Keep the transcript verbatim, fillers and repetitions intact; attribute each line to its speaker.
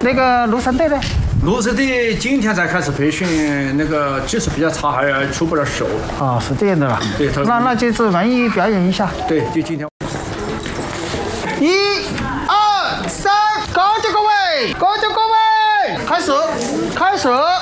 Speaker 1: 那个陆生队呢？
Speaker 2: 陆生队今天才开始培训，那个技术比较差，还出不了手。
Speaker 1: 啊，是这样的啦。
Speaker 2: 对，
Speaker 1: 那那就是文艺表演一下。
Speaker 2: 对，就今天。
Speaker 1: 一、二、三，高脚各位，高脚各位，开始，开始。